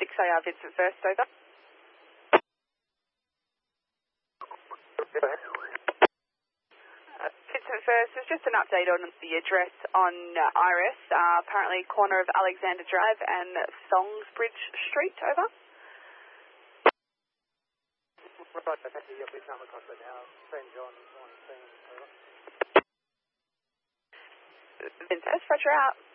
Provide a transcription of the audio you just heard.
6AR Vincent First, over. Vincent First, there's just an update on the address on Iris, apparently corner of Alexander Drive and Songsbridge Street, over. Right, thank you. We've come across it now. St. John's on scene, over. Vincent First, Roger out.